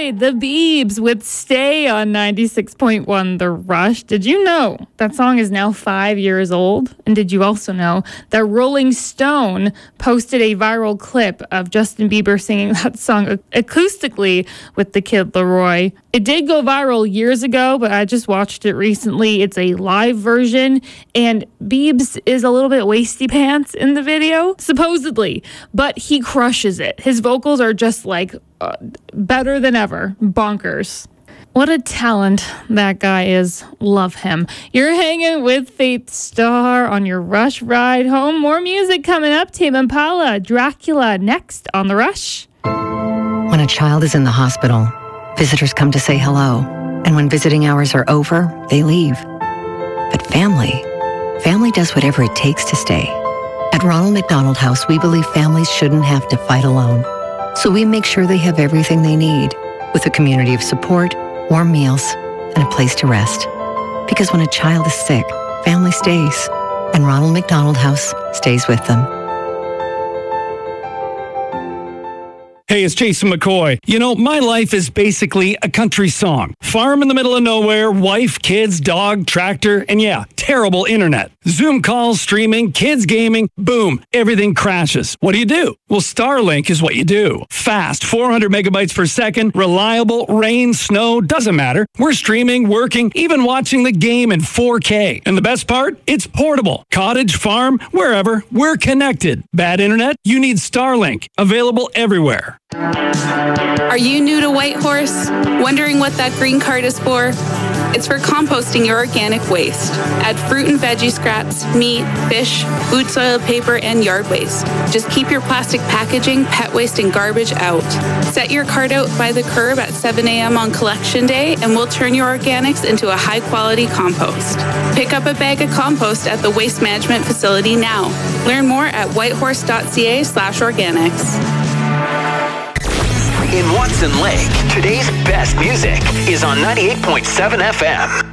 McCoy, The Biebs with Stay on 96.1 The Rush. Did you know that song is now 5 years old? And did you also know that Rolling Stone posted a viral clip of Justin Bieber singing that song acoustically with the Kid Laroi? It did go viral years ago, but I just watched it recently. It's a live version, and Biebs is a little bit wasty pants in the video, supposedly, but he crushes it. His vocals are just like better than ever. Bonkers. What a talent that guy is. Love him. You're hanging with Faith Star on your Rush ride home. More music coming up. Tame Impala, Dracula next on The Rush. When a child is in the hospital, visitors come to say hello. And when visiting hours are over, they leave. But family does whatever it takes to stay. At Ronald McDonald House, we believe families shouldn't have to fight alone. So we make sure they have everything they need, with a community of support, warm meals, and a place to rest. Because when a child is sick, family stays, and Ronald McDonald House stays with them. Hey, it's Jason McCoy. You know, my life is basically a country song. Farm in the middle of nowhere, wife, kids, dog, tractor, and yeah, terrible internet. Zoom calls, streaming, kids gaming, boom, everything crashes. What do? Well, Starlink is what you do. Fast, 400 megabytes per second, reliable, rain, snow, doesn't matter. We're streaming, working, even watching the game in 4K. And the best part? It's portable. Cottage, farm, wherever, we're connected. Bad internet? You need Starlink. Available everywhere. Are you new to Whitehorse? Wondering what that green card is for? It's for composting your organic waste. Add fruit and veggie scraps, meat, fish, food soil paper, and yard waste. Just keep your plastic packaging, pet waste, and garbage out. Set your cart out by the curb at 7 a.m. on collection day, and we'll turn your organics into a high-quality compost. Pick up a bag of compost at the Waste Management Facility now. Learn more at whitehorse.ca/organics. In Watson Lake, today's best music is on 98.7 FM.